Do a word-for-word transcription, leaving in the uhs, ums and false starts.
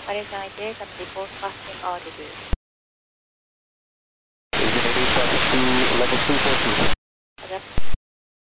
What is I J at the post passing altitude? Agent eighty-seven to level two four two.